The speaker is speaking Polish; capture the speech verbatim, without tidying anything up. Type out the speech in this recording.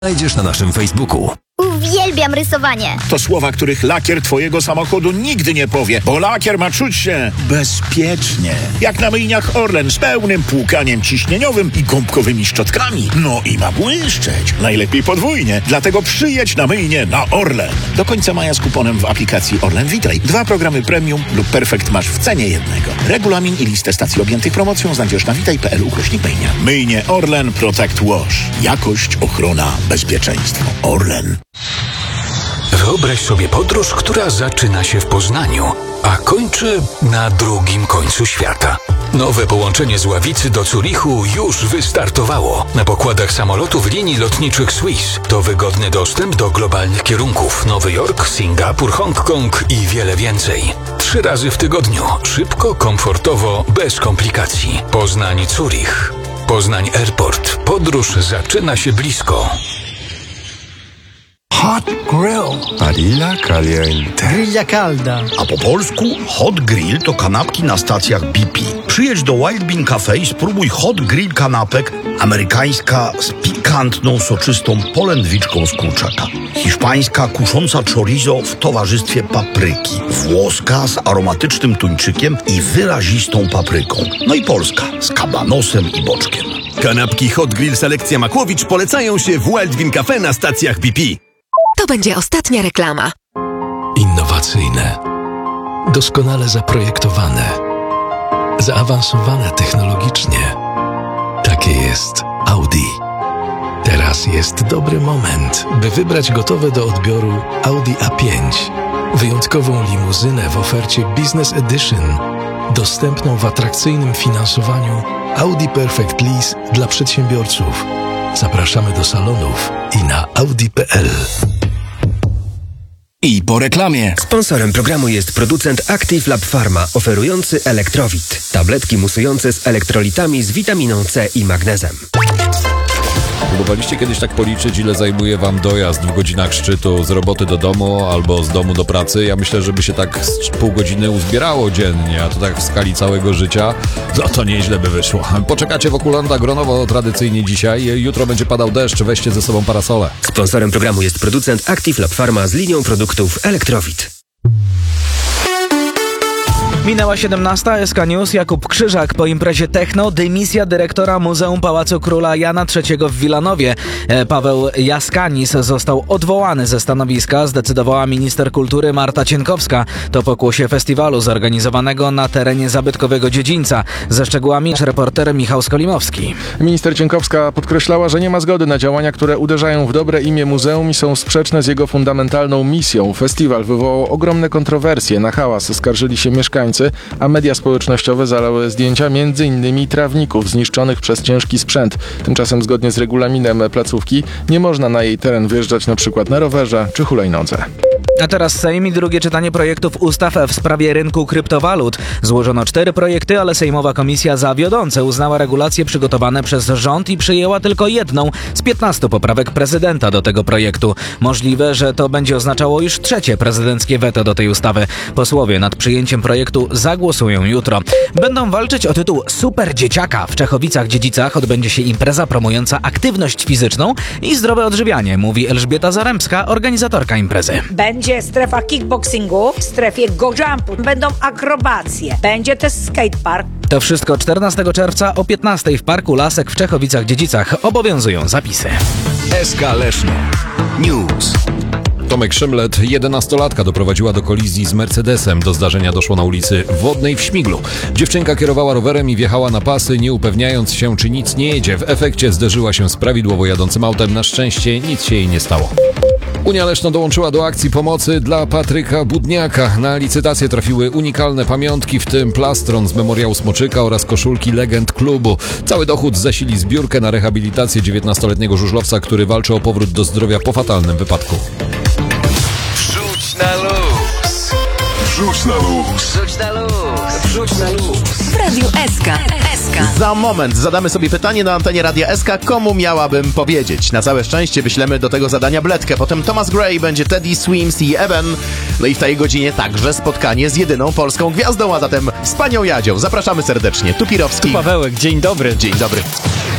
znajdziesz na naszym Facebooku. Uwielbiam rysowanie. To słowa, których lakier twojego samochodu nigdy nie powie, bo lakier ma czuć się bezpiecznie. Jak na myjniach Orlen z pełnym płukaniem ciśnieniowym i gąbkowymi szczotkami. No i ma błyszczeć. Najlepiej podwójnie. Dlatego przyjedź na myjnię na Orlen. Do końca maja z kuponem w aplikacji Orlen Witaj. Dwa programy premium lub perfekt masz w cenie jednego. Regulamin i listę stacji objętych promocją znajdziesz na witaj kropka p l ukośnik myjnia. Myjnie Orlen Protect Wash. Jakość, ochrona, bezpieczeństwo. Orlen. Wyobraź sobie podróż, która zaczyna się w Poznaniu, a kończy na drugim końcu świata. Nowe połączenie z Ławicy do Zurichu już wystartowało. Na pokładach samolotów linii lotniczych Swiss to wygodny dostęp do globalnych kierunków: Nowy Jork, Singapur, Hongkong i wiele więcej. Trzy razy w tygodniu. Szybko, komfortowo, bez komplikacji. Poznań-Zurich. Poznań Airport. Podróż zaczyna się blisko. Hot Grill. Barilla Caliente. Grilla calda. A po polsku Hot Grill to kanapki na stacjach B P. Przyjedź do Wild Bean Cafe i spróbuj Hot Grill kanapek, amerykańska z pikantną, soczystą polędwiczką z kurczaka, hiszpańska kusząca chorizo w towarzystwie papryki, włoska z aromatycznym tuńczykiem i wyrazistą papryką, no i polska z kabanosem i boczkiem. Kanapki Hot Grill Selekcja Makłowicz polecają się w Wild Bean Cafe na stacjach B P. To będzie ostatnia reklama. Innowacyjne, doskonale zaprojektowane, zaawansowane technologicznie. Takie jest Audi. Teraz jest dobry moment, by wybrać gotowe do odbioru Audi A pięć. Wyjątkową limuzynę w ofercie Business Edition, dostępną w atrakcyjnym finansowaniu Audi Perfect Lease dla przedsiębiorców. Zapraszamy do salonów i na audi kropka p l. I po reklamie. Sponsorem programu jest producent Active Lab Pharma, oferujący Elektrowit. Tabletki musujące z elektrolitami z witaminą C i magnezem. Próbowaliście kiedyś tak policzyć, ile zajmuje wam dojazd w godzinach szczytu z roboty do domu albo z domu do pracy? Ja myślę, żeby się tak z pół godziny uzbierało dziennie, a to tak w skali całego życia, no to nieźle by wyszło. Poczekacie w Okulanda Gronowo tradycyjnie dzisiaj. Jutro będzie padał deszcz, weźcie ze sobą parasole. Sponsorem programu jest producent Active Lab Pharma z linią produktów Elektrowit. Minęła siedemnasta, S K News, Jakub Krzyżak. Po imprezie techno dymisja dyrektora Muzeum Pałacu Króla Jana trzeciego w Wilanowie. Paweł Jaskanis został odwołany ze stanowiska, zdecydowała minister kultury Marta Cienkowska. To pokłosie festiwalu zorganizowanego na terenie zabytkowego dziedzińca. Ze szczegółami reporter Michał Skolimowski. Minister Cienkowska podkreślała, że nie ma zgody na działania, które uderzają w dobre imię muzeum i są sprzeczne z jego fundamentalną misją. Festiwal wywołał ogromne kontrowersje. Na hałas skarżyli się mieszkańcy, a media społecznościowe zalały zdjęcia między innymi trawników zniszczonych przez ciężki sprzęt. Tymczasem zgodnie z regulaminem placówki nie można na jej teren wjeżdżać na przykład na rowerze czy hulajnodze. A teraz Sejm i drugie czytanie projektów ustaw w sprawie rynku kryptowalut. Złożono cztery projekty, ale Sejmowa Komisja za wiodące uznała regulacje przygotowane przez rząd i przyjęła tylko jedną z piętnastu poprawek prezydenta do tego projektu. Możliwe, że to będzie oznaczało już trzecie prezydenckie weto do tej ustawy. Posłowie nad przyjęciem projektu zagłosują jutro. Będą walczyć o tytuł Super Dzieciaka. W Czechowicach-Dziedzicach odbędzie się impreza promująca aktywność fizyczną i zdrowe odżywianie, mówi Elżbieta Zaremska, organizatorka imprezy. Będzie strefa kickboxingu, w strefie go jumpu, będą akrobacje, będzie też skatepark. To wszystko czternastego czerwca o piętnastej w Parku Lasek w Czechowicach-Dziedzicach. Obowiązują zapisy. S K Leszno News. Tomek Szymlet, jedenastolatka, doprowadziła do kolizji z Mercedesem. Do zdarzenia doszło na ulicy Wodnej w Śmiglu. Dziewczynka kierowała rowerem i wjechała na pasy, nie upewniając się, czy nic nie jedzie. W efekcie zderzyła się z prawidłowo jadącym autem. Na szczęście nic się jej nie stało. Unia Leszno dołączyła do akcji pomocy dla Patryka Budniaka. Na licytację trafiły unikalne pamiątki, w tym plastron z memoriału Smoczyka oraz koszulki legend klubu. Cały dochód zasili zbiórkę na rehabilitację dziewiętnastoletniego żużlowca, który walczy o powrót do zdrowia po fatalnym wypadku. Wrzuć na luz. Wrzuć na luz. Wrzuć na luz. Wrzuć na luz. W Radiu S K. S K. Za moment zadamy sobie pytanie na antenie Radia S K, komu miałabym powiedzieć. Na całe szczęście wyślemy do tego zadania bledkę. Potem Thomas Gray, będzie Teddy Swims i Evan. No i w tej godzinie także spotkanie z jedyną polską gwiazdą, a zatem z panią Jadzią. Zapraszamy serdecznie. Tu Pirowski. Tu Pawełek. Dzień dobry. Dzień dobry.